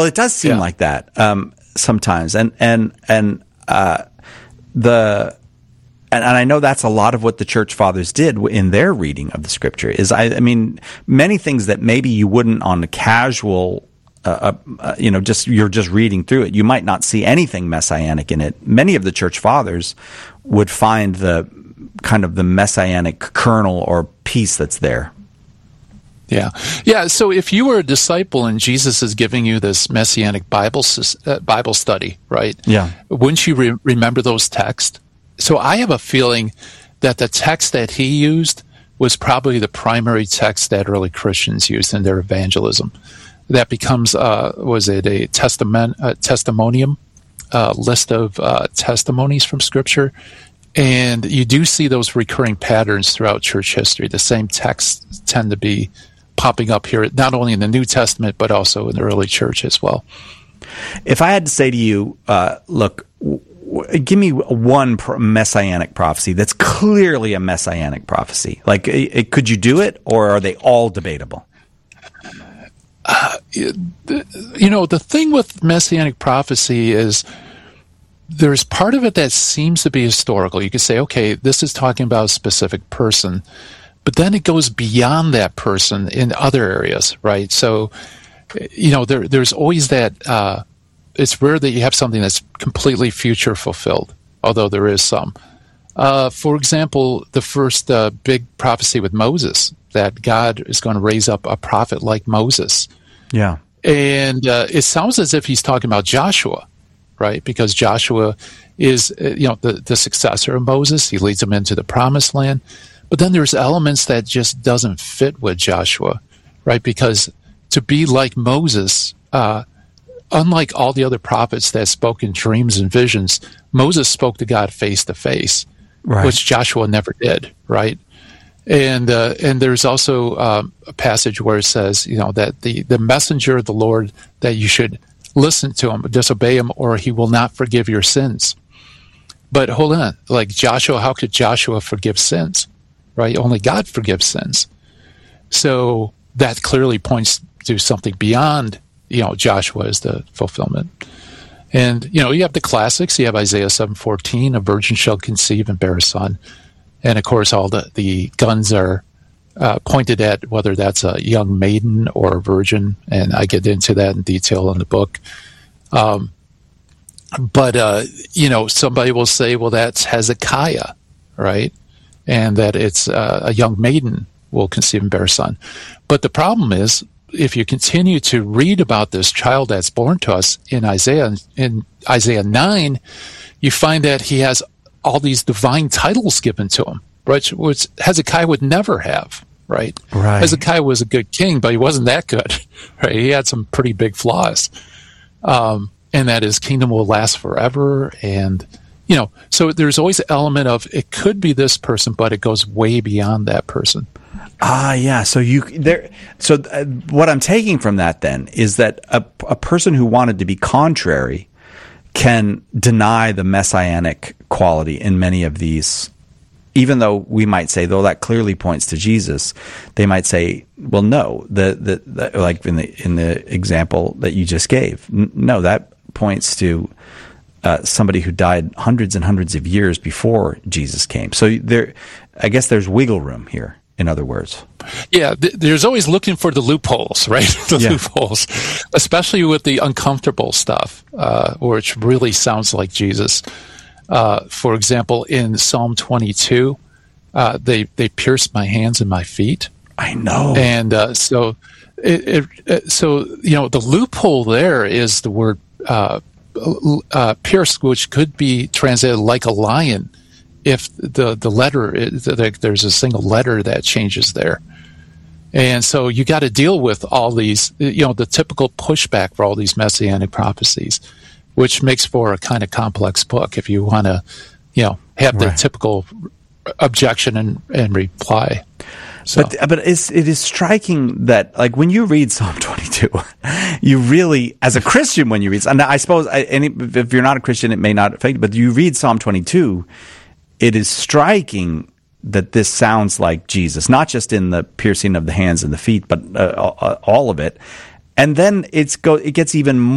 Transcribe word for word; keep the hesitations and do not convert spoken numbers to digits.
Well, it does seem Yeah. like that um, sometimes, and and and uh, the and, and I know that's a lot of what the church fathers did in their reading of the scripture. Is I, I mean, many things that maybe you wouldn't on a casual. Uh, uh, you know, just you're just reading through it. You might not see anything messianic in it. Many of the church fathers would find the kind of the messianic kernel or piece that's there. Yeah. Yeah. So if you were a disciple and Jesus is giving you this messianic Bible uh, Bible study, right? Yeah. Wouldn't you re- remember those texts? So I have a feeling that the text that he used was probably the primary text that early Christians used in their evangelism. That becomes, uh, was it a testament, uh, testimonium, uh, list of uh, testimonies from Scripture? And you do see those recurring patterns throughout church history. The same texts tend to be popping up here, not only in the New Testament, but also in the early church as well. If I had to say to you, uh, look, w- w- give me one pro- messianic prophecy that's clearly a messianic prophecy. Like, it, it, could you do it, or are they all debatable? Uh, you know, the thing with messianic prophecy is there's part of it that seems to be historical. You could say, okay, this is talking about a specific person, but then it goes beyond that person in other areas, right? So, you know, there, there's always that, uh, it's rare that you have something that's completely future fulfilled, although there is some. Uh, for example, the first uh, big prophecy with Moses, that God is going to raise up a prophet like Moses. Yeah. And uh, it sounds as if he's talking about Joshua, right? Because Joshua is, uh, you know, the, the successor of Moses. He leads them into the promised land. But then there's elements that just doesn't fit with Joshua, right? Because to be like Moses, uh, unlike all the other prophets that spoke in dreams and visions, Moses spoke to God face to face, which Joshua never did, right? And uh, and there's also um, a passage where it says, you know, that the, the messenger of the Lord, that you should listen to him, disobey him, or he will not forgive your sins. But hold on, like Joshua, how could Joshua forgive sins, right? Only God forgives sins. So that clearly points to something beyond, you know, Joshua as the fulfillment. And, you know, you have the classics. You have Isaiah seven fourteen, a virgin shall conceive and bear a son. And, of course, all the, the guns are uh, pointed at whether that's a young maiden or a virgin, and I get into that in detail in the book. Um, but, uh, you know, somebody will say, well, that's Hezekiah, right? And that it's uh, a young maiden will conceive and bear a son. But the problem is, if you continue to read about this child that's born to us in Isaiah, in Isaiah nine, you find that he has all these divine titles given to him, which, which Hezekiah would never have, right? Right. Hezekiah was a good king, but he wasn't that good, right? He had some pretty big flaws. Um, and that his kingdom will last forever. And, you know, so there's always an element of it could be this person, but it goes way beyond that person. Ah, yeah. So you there. So uh, what I'm taking from that then is that a, a person who wanted to be contrary can deny the messianic quality in many of these, even though we might say, though that clearly points to Jesus, they might say, well, no, the the, the like in the in the example that you just gave, n- no, that points to uh, somebody who died hundreds and hundreds of years before Jesus came. So there, I guess there's wiggle room here. In other words, yeah, th- there's always looking for the loopholes, right? the yeah. loopholes, especially with the uncomfortable stuff, uh, which really sounds like Jesus. Uh, for example, in Psalm twenty-two, uh, they they pierced my hands and my feet. I know, and uh, so it, it, it, so you know the loophole there is the word uh, uh, pierced, which could be translated like a lion. If the, the letter, there's a single letter that changes there. And so you got to deal with all these, you know, the typical pushback for all these messianic prophecies, which makes for a kind of complex book if you want to, you know, have the right. typical objection and, and reply. So. But but it's, it is striking that, like, when you read Psalm twenty-two, you really, as a Christian, when you read, and I suppose any, if you're not a Christian, it may not affect you, but you read Psalm twenty-two, it is striking that this sounds like Jesus, not just in the piercing of the hands and the feet, but uh, all of it. And then it's go, it gets even more